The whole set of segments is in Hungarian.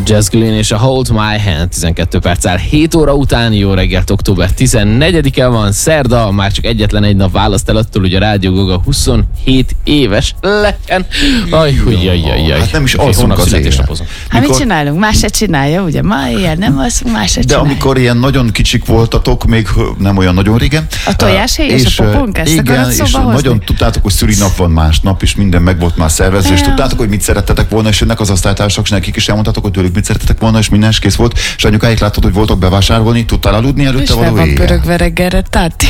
Jazz Glynn és a Hold My Hand 12 perccel 7 óra után. Jó reggelt, október 14-e van, szerda, már csak egyetlen egy nap választ el attól, hogy a Rádió Goga 27 éves legyen. Hát nem is alszunk az éjjel. Hát mit csinálunk? Más se csinálja, ugye? Ma éjjel nem alszunk, más se csinálja. De amikor ilyen nagyon kicsik voltatok, még nem olyan nagyon régen. A tojáshéj és a popon kezdtek igen, és nagyon tudtátok, hogy szülinap van másnap, és minden meg volt már szervezve, és tudtátok, hogy mit szerettetek volna, és jönnek az osztálytársak, és nekik is elmondhatok, hogy tőlük mit szerettetek volna, és minden is kész volt, és anyukáik láttad, hogy voltak bevásárolni, tudtál aludni előtte való éjjel. És van pörögve Táti.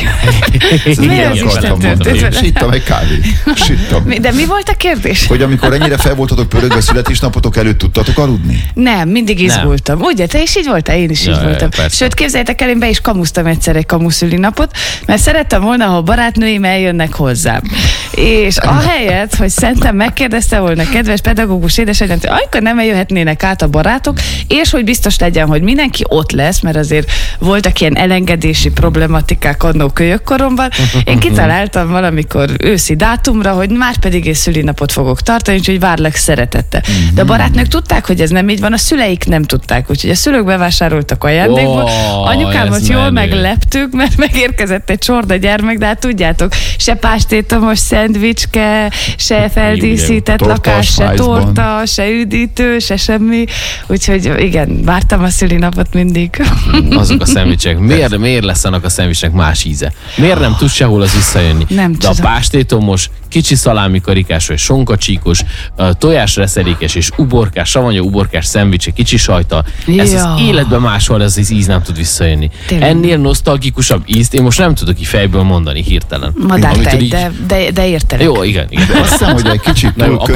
Sittam egy kávét. De mi volt a kérdés? Hogy amikor ennyire fel voltatok pörögve születésnapotok előtt, tudtatok aludni? Nem, mindig izgultam. Ugye, te is így voltál, én is így voltam. Sőt, képzeljétek el, én be is kamusztam egyszer egy kamuszülinapot, mert szerettem volna, ha a barátnőim eljönnek hozzám. És ahelyett, hogy szerintem megkérdezte volna kedves pedagógus édesanyám, hogy amikor nem eljöhetnének át a barátok, és hogy biztos legyen, hogy mindenki ott lesz, mert azért voltak ilyen elengedési problematikák annó kölyökkoromban. Én kitaláltam valamikor őszi dátumra, hogy már pedig én szülinapot fogok tartani, úgyhogy várlak szeretettel. De a barátnők tudták, hogy ez nem így van, a szüleik nem tudták, úgyhogy a szülők bevásároltak ajándékból. Anyukámat jól megleptük, mert megérkezett egy csorda gyermek, de hát tudjátok, se pástétomos szendvicske, se feldíszített lakás, se torta, se üdítő, se semmi. Úgyhogy igen, vártam a szülinapot mindig. Azok a szendvicsek. Miért lesz annak a szendvicsnek más íze? Miért nem tud sehol az visszajönni? Nem de tudom. A pástétomos, kicsi szalámi karikás, vagy sonkacsíkos, tojásreszelékes és uborkás, savanyú uborkás szendvics, kicsi sajttal. Ez az életben máshol ez az íz nem tud visszajönni. Tényleg. Ennél nosztalgikusabb ízt én most nem tudok így fejből mondani hirtelen. Madártej, de értelek. Jó, igen. Azt hiszem, hogy egy kicsit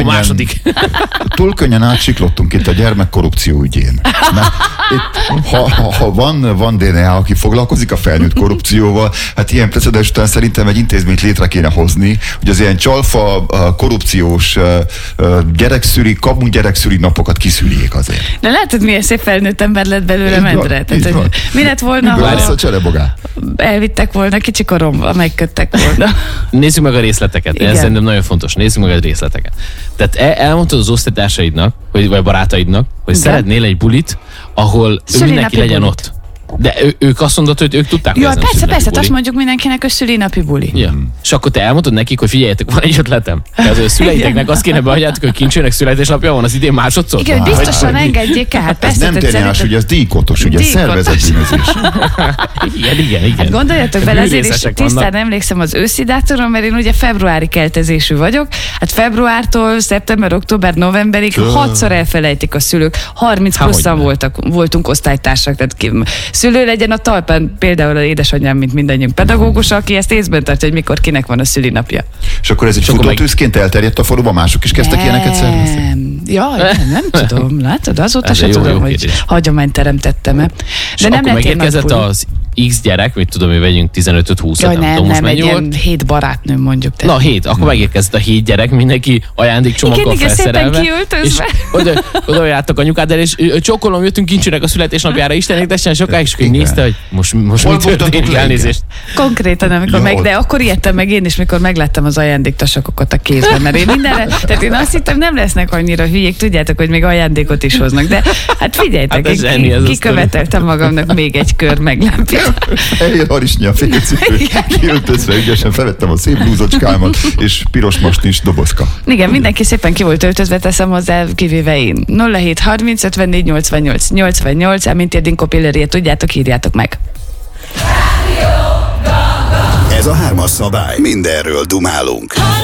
túl könnyen átsiklottunk itt a gyermekkorrupció ügyén. Mert itt, ha van DNA, aki foglalkozik a felnőtt korrupcióval, hát ilyen precedens után szerintem egy intézményt létre kéne hozni, hogy az ilyen csalfa, korrupciós gyerekszüli napokat kiszüljék azért. De látod, milyen szép felnőtt ember lett belőle Mendre? Mi lett volna, miből lesz ha a cserebogá? elvittek volna kicsi koromba, megköttek volna. Nézzük meg a részleteket. Ez szerintem nagyon fontos. Nézzük meg a részleteket. Tehát elmondtad az osztálytársaidnak, vagy barátaidnak, hogy szeretnél egy bulit, ahol mindenki legyen bulit. ott. De ők azt mondod, hogy ők tudták, hogy ez nem persze, azt mondjuk mindenkinek, hogy szülinapi buli. Ja. És akkor te elmondod nekik, hogy figyeljetek, van egy ötletem. Tehát a szüleiteknek azt kéne behagyjátok, hogy kincsének születésnapja van az idén másodszor. Igen, biztosan engedjék el. Hát persze, ez nem tényás, ugye ez díjkotos, ugye szervezetbűnözés. Igen. Hát gondoljatok bele, azért is tisztán emlékszem az őszi dátumra, mert én ugye februári keltezésű vagyok. Hát februártól szeptember, október, novemberig 6-szor elfelejtik a szülők. 30 pluszan voltunk osztálytársak, tehát szülő legyen a talpán, például az édesanyám, mint mindannyiunk pedagógus, aki ezt észben tartja, hogy mikor kinek van a szülinapja. És akkor ez egy futótűzként elterjedt a faluban, mások is kezdtek ilyeneket szervezni? Nem tudom, látod, azóta se tudom, hogy hagyományt teremtettem-e. De nem akkor megérkezett az X gyerek, mit tudom, hogy vegyünk 15-20-at, nem, egy ilyen 7 barátnőm mondjuk. Na 7, akkor megérkezett a 7 gyerek, mindenki ajándékcsomaggal felszerelve. És oda jártak anyukád el, és csókolom, jöttünk kincsinek a születésnapjára, Istenek tessen sokáig, és nézte, hogy most mi történik, elnézést. Konkrétan, amikor de akkor ijedtem meg én is, mikor megláttam az ajándéktasakokat a kézben, mert én mindenre, tehát én azt hittem, nem lesznek annyira hülyék, tudjátok, hogy még ajándékot is hoznak, de hát figyeljetek, én kiköveteltem magamnak még egy kör meglámpját. Eljön harisnyi a félcipő, kiöltözve ügyesen felvettem a szép blúzocskámat, és piros mastnis dobozka. Igen, mindenki szépen ki volt öltözve, teszem hozzá, kivéve én. 07 30 54 88 88, mint a Dinko Pilleriet, tudjátok, írjátok meg. Ez a 3-as szabály. Mindenről dumálunk.